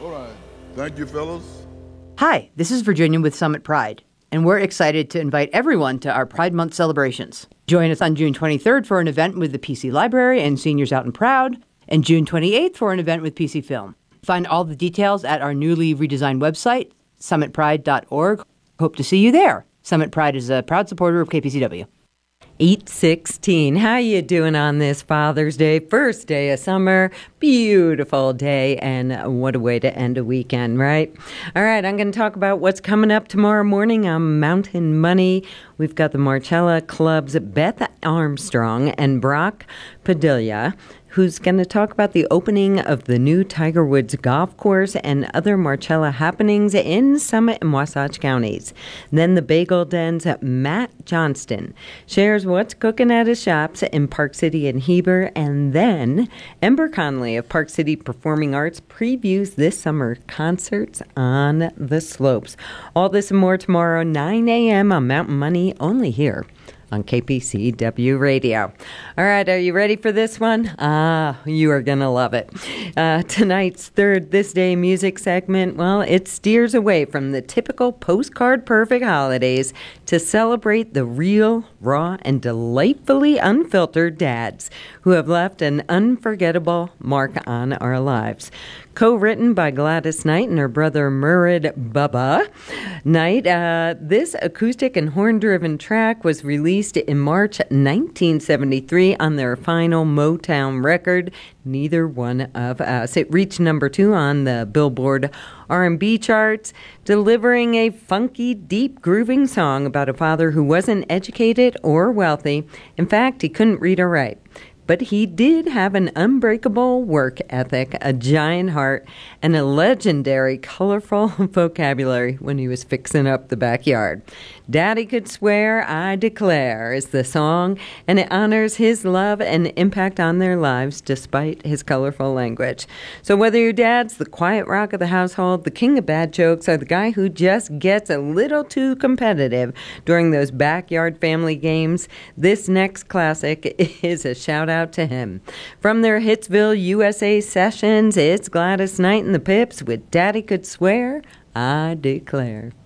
All right. Thank you, fellas. Hi, this is Virginia with Summit Pride, and we're excited to invite everyone to our Pride Month celebrations. Join us on June 23rd for an event with the PC Library and Seniors Out and Proud, and June 28th for an event with PC Film. Find all the details at our newly redesigned website, summitpride.org. Hope to see you there. Summit Pride is a proud supporter of KPCW. 8:16. How you doing on this Father's Day? First day of summer. Beautiful day, and what a way to end a weekend, right? All right, I'm going to talk about what's coming up tomorrow morning on Mountain Money. We've got the Marcella Club's Beth Armstrong and Brock Padilla, who's going to talk about the opening of the new Tiger Woods golf course and other Marcella happenings in Summit and Wasatch counties. Then the Bagel Den's Matt Johnston shares what's cooking at his shops in Park City and Heber. And then Ember Conley of Park City Performing Arts previews this summer concerts on the slopes. All this and more tomorrow, 9 a.m. on Mountain Money, only here on KPCW Radio. All right, are you ready for this one? You are going to love it. Tonight's third This Day music segment, well, it steers away from the typical postcard perfect holidays to celebrate the real, raw, and delightfully unfiltered dads who have left an unforgettable mark on our lives. Co-written by Gladys Knight and her brother Murid Bubba Knight, this acoustic and horn-driven track was released in March 1973 on their final Motown record, Neither One of Us. It reached number 2 on the Billboard R&B charts, delivering a funky, deep, grooving song about a father who wasn't educated or wealthy. In fact, he couldn't read or write. But he did have an unbreakable work ethic, a giant heart, and a legendary, colorful vocabulary when he was fixing up the backyard. Daddy Could Swear, I Declare is the song, and it honors his love and impact on their lives despite his colorful language. So whether your dad's the quiet rock of the household, the king of bad jokes, or the guy who just gets a little too competitive during those backyard family games, this next classic is a shout out to him. From their Hitsville, USA sessions, it's Gladys Knight and the Pips with Daddy Could Swear, I Declare.